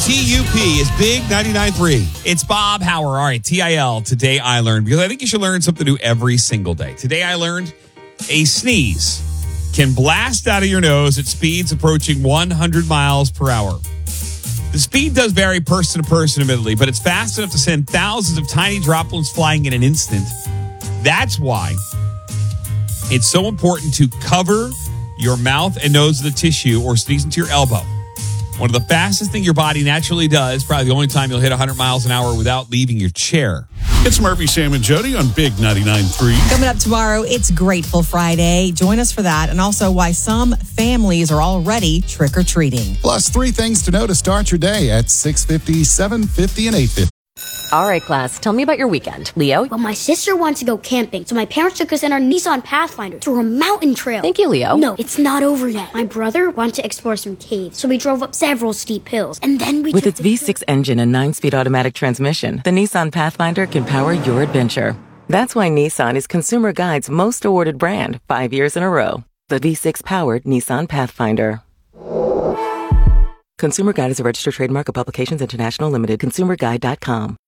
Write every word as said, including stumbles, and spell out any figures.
T U P is Big ninety-nine point three. It's Bob Hauer. All right, T I L, Today I Learned, because I think you should learn something new every single day. Today I learned a sneeze can blast out of your nose at speeds approaching one hundred miles per hour. The speed does vary person to person, admittedly, but it's fast enough to send thousands of tiny droplets flying in an instant. That's why it's so important to cover your mouth and nose with a tissue or sneeze into your elbow. One of the fastest things your body naturally does, probably the only time you'll hit one hundred miles an hour without leaving your chair. It's Murphy, Sam, and Jody on Big ninety-nine point three. Coming up tomorrow, it's Grateful Friday. Join us for that, and also why some families are already trick-or-treating. Plus, three things to know to start your day at six fifty, seven fifty, and eight fifty. All right, class, tell me about your weekend. Leo? Well, my sister wants to go camping, so my parents took us in our Nissan Pathfinder through a mountain trail. Thank you, Leo. No, it's not over yet. My brother wanted to explore some caves, so we drove up several steep hills, and then we With took its the V six engine and nine-speed automatic transmission, the Nissan Pathfinder can power your adventure. That's why Nissan is Consumer Guide's most awarded brand five years in a row. The V six-powered Nissan Pathfinder. Consumer Guide is a registered trademark of Publications International Limited. consumer guide dot com.